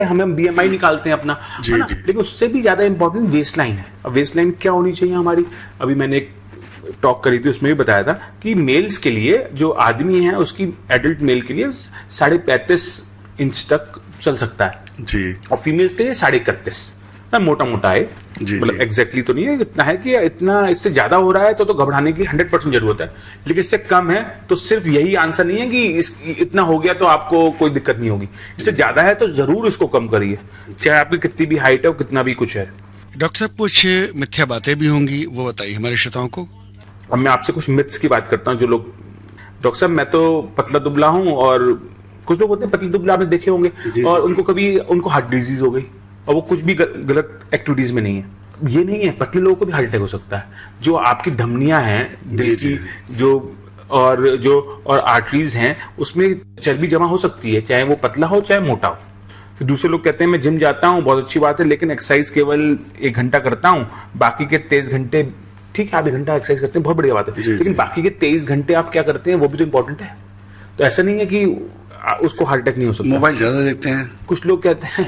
हम BMI निकालते हैं अपना, है ना, लेकिन उससे भी ज्यादा इंपॉर्टेंट वेस्ट लाइन है। अब वेस्ट लाइन क्या होनी चाहिए हमारी? अभी मैंने एक टॉक करी थी, उसमें भी बताया था कि मेल्स के लिए, जो आदमी है उसकी एडल्ट मेल के लिए 35.5 इंच तक चल सकता है जी, और फीमेल्स के लिए 31.5, मोटा मोटा है, मतलब एग्जैक्टली तो नहीं है, इतना है कि इतना, इससे ज्यादा हो रहा है तो घबराने की 100% जरूरत है, लेकिन इससे कम है तो सिर्फ यही आंसर नहीं है कि इतना हो गया तो आपको कोई दिक्कत नहीं होगी। इससे ज्यादा है तो जरूर इसको कम करिए, चाहे आपकी कितनी भी हाइट है, कितना भी कुछ है। डॉक्टर साहब, कुछ मिथ्या बातें भी होंगी, वो बताइए हमारे श्रोताओं को। अब मैं आपसे कुछ मिथ्स की बात करता हूँ। जो लोग, डॉक्टर साहब मैं तो पतला दुबला हूँ, और कुछ लोग होते हैं पतले दुबला, आपने देखे होंगे, और उनको हार्ट डिजीज हो गई, और वो कुछ भी गलत एक्टिविटीज में नहीं है। ये नहीं है, पतले लोगों को भी हार्ट अटैक हो सकता है। जो आपकी धमनियां हैं दिल की, और आर्टरीज हैं, उसमें चर्बी जमा हो सकती है, चाहे वो पतला हो चाहे मोटा हो। फिर दूसरे लोग कहते हैं मैं जिम जाता हूँ, बहुत अच्छी बात है, लेकिन एक्सरसाइज केवल 1 घंटा करता हूँ, बाकी के 23 घंटे, ठीक है आप 1 घंटा एक्सरसाइज करते हैं, बहुत बढ़िया बात है, लेकिन बाकी के 23 घंटे आप क्या करते हैं, वो भी तो इंपॉर्टेंट है। तो ऐसा नहीं है कि उसको हार्ट अटैक नहीं हो सकता। मोबाइल ज्यादा देखते हैं, कुछ लोग कहते हैं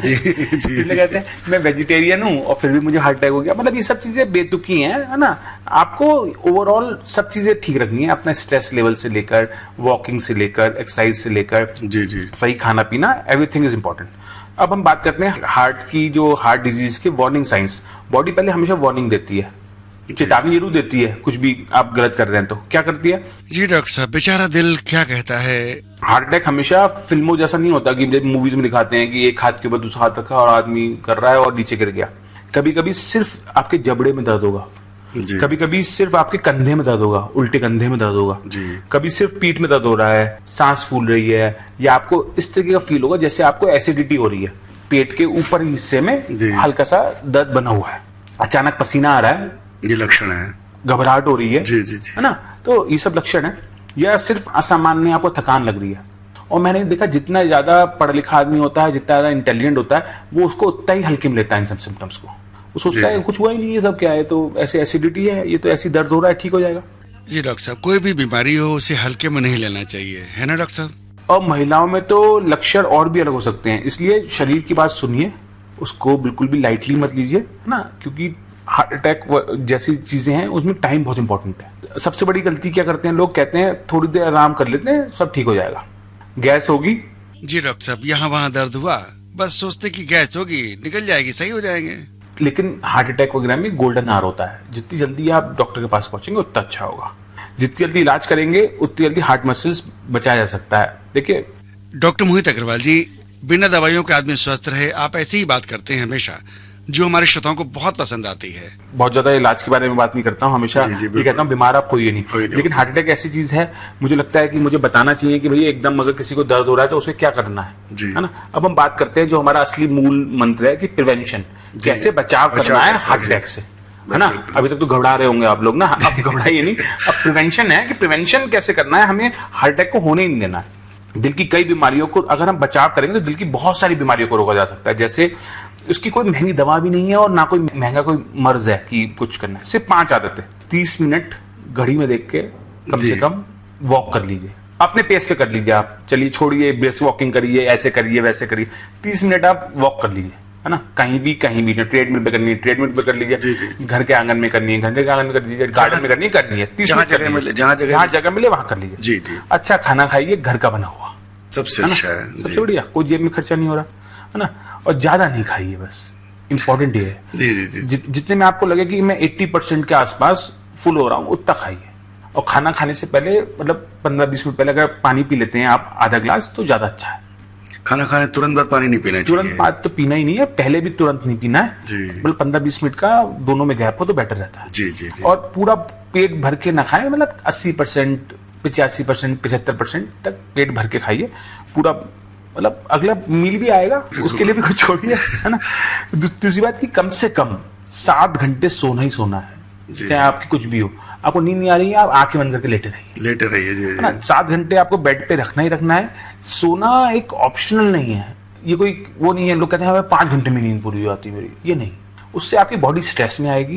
कहते हैं मैं वेजिटेरियन हूँ और फिर भी मुझे हार्ट अटैक हो गया। मतलब ये सब चीजें बेतुकी हैं, है ना। आपको ओवरऑल सब चीजें ठीक रखनी है, अपना स्ट्रेस लेवल से लेकर, वॉकिंग से लेकर, एक्सरसाइज से लेकर, सही खाना पीना, एवरीथिंग इज इंपॉर्टेंट। अब हम बात करते हैं हार्ट की, जो हार्ट डिजीज के वार्निंग साइंस। बॉडी पहले हमेशा वार्निंग देती है, चेतावनी जरूर देती है, कुछ भी आप गलत कर रहे हैं तो क्या करती है जी डॉक्टर साहब, बेचारा दिल क्या कहता है। हार्ट अटैक हमेशा फिल्मों जैसा नहीं होता कि मूवीज में दिखाते हैं कि एक हाथ के ऊपर दूसरा हाथ रखा और आदमी कर रहा है और नीचे गिर गया। कभी कभी सिर्फ आपके जबड़े में दर्द होगा, कभी कभी सिर्फ आपके कंधे में दर्द होगा, उल्टे कंधे में दर्द होगा, कभी सिर्फ पीठ में दर्द हो रहा है, सांस फूल रही है, या आपको इस तरीके का फील होगा जैसे आपको एसिडिटी हो रही है, पेट के ऊपर हिस्से में हल्का सा दर्द बना हुआ है, अचानक पसीना आ रहा है, ये लक्षण है, घबराहट हो रही है, है ना। तो ये सब लक्षण है। या सिर्फ असामान्य आपको थकान लग रही है। और मैंने देखा जितना ज्यादा पढ़ा लिखा आदमी होता है, जितना ज्यादा इंटेलिजेंट होता है, वो उसको उतना ही हल्के में लेता है इन सब सिम्टम्स को। वो सोचता है कुछ हुआ ही नहीं, ये सब क्या है, तो ऐसे एसिडिटी है, ये तो ऐसी दर्द हो रहा है, ठीक हो जाएगा। जी डॉक्टर साहब, कोई भी बीमारी हो उसे हल्के में नहीं लेना चाहिए, है ना डॉक्टर साहब। और महिलाओं में तो लक्षण और भी अलग हो सकते हैं, इसलिए शरीर की बात सुनिए, उसको बिल्कुल भी लाइटली मत लीजिए, है ना, क्योंकि हार्ट अटैक जैसी चीजें हैं उसमें टाइम बहुत इंपॉर्टेंट है। सबसे बड़ी गलती क्या करते हैं लोग, कहते हैं थोड़ी देर आराम कर लेते हैं सब ठीक हो जाएगा, गैस होगी। जी डॉक्टर साहब, यहाँ वहाँ दर्द हुआ, बस सोचते कि गैस होगी, निकल जाएगी, सही हो जाएंगे। लेकिन हार्ट अटैक वगैरह में गोल्डन आवर होता है, जितनी जल्दी आप डॉक्टर के पास पहुंचेंगे उतना अच्छा होगा, जितनी जल्दी इलाज करेंगे उतनी जल्दी हार्ट मसल्स बचाया जा सकता है। देखिए डॉक्टर मोहित अग्रवाल जी, बिना दवाइयों के आदमी स्वस्थ रहे, आप ऐसी ही बात करते हैं हमेशा, जो हमारे श्रोताओं को बहुत पसंद आती है। बहुत ज्यादा इलाज के बारे में बात नहीं करता हूँ, हमेशा ये कहता हूँ बीमार आप होइए नहीं। लेकिन हार्ट अटैक ऐसी चीज है, मुझे लगता है कि मुझे बताना चाहिए कि भैया एकदम अगर किसी को दर्द हो रहा है तो उसे क्या करना है ना। अब हम बात करते हैं जो हमारा असली मूल मंत्र है कि प्रिवेंशन, कैसे बचाव करना है हार्ट अटैक से, है ना। अभी तक तो घबरा रहे होंगे आप लोग ना, अब घबराइए नहीं, अब प्रिवेंशन है कि प्रिवेंशन कैसे करना है, हमें हार्ट अटैक को होने ही नहीं देना है। दिल की कई बीमारियों को अगर हम बचाव करेंगे तो दिल की बहुत सारी बीमारियों को रोका जा सकता है। जैसे उसकी कोई महंगी दवा भी नहीं है और ना कोई महंगा कोई मर्ज है कि कुछ करना है, सिर्फ 5 आदतें। 30 मिनट घड़ी में देख के कम से कम वॉक कर लीजिए, अपने पेस पे कर लीजिए। आप चलिए, छोड़िए बेस वॉकिंग करिए, ऐसे करिए वैसे करिए, 30 मिनट आप वॉक कर लीजिए, है ना। कहीं भी ट्रेडमिल पे करनी है, ट्रेडमिल पे कर लीजिए, घर के आंगन में करनी है, घर के आंगन में कर लीजिए, गार्डन में करनी है 30 मिनट, जहाँ जगह मिले वहां कर लीजिए। अच्छा खाना खाइए, घर का बना हुआ, सबसे अच्छा है, सबसे बढ़िया, कोई जेब में खर्चा नहीं हो रहा, है ना। और ज्यादा नहीं खाइए, बस इंपॉर्टेंट ये है। जितने में आपको लगे कि मैं 80% के आसपास फुल हो रहा हूँ उतना खाइए। और खाना खाने से पहले, मतलब 15-20 मिनट पहले अगर पानी पी लेते हैं आप आधा ग्लास, तो ज्यादा अच्छा है। खाना खाने तुरंत बाद पानी नहीं पीना चाहिए, तुरंत बाद तो पीना ही नहीं है, पहले भी तुरंत नहीं पीना है, मतलब 15-20 मिनट का दोनों में गैप हो तो बेटर रहता है। और पूरा पेट भर के ना खाएं, मतलब 80%, 85%, 75% तक पेट भर के खाइए पूरा, मतलब अगला मील भी आएगा उसके लिए भी कुछ छोड़िए, है ना। दूसरी बात की कम से कम 7 घंटे सोना ही सोना है, चाहे आपकी कुछ भी हो। आपको नींद नहीं आ रही है, आप आंखें बंद करके लेटे रहिए, है ना। 7 घंटे आपको बेड पे रखना ही रखना है। सोना एक ऑप्शनल नहीं है, ये कोई वो नहीं है लोग कहते हैं हमें 5 घंटे में नींद पूरी हो जाती है मेरी, ये नहीं। उससे आपकी बॉडी स्ट्रेस में आएगी,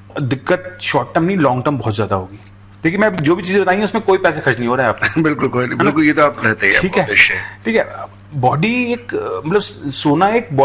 दिक्कत शॉर्ट टर्म नहीं लॉन्ग टर्म बहुत ज्यादा होगी। देखिए मैं जो भी चीजें बताई उसमें कोई पैसे खर्च नहीं हो रहा है आपका, बिल्कुल कोई नहीं, बिल्कुल, ये तो आप रहते हैं, ठीक है। बॉडी एक मतलब सोना एक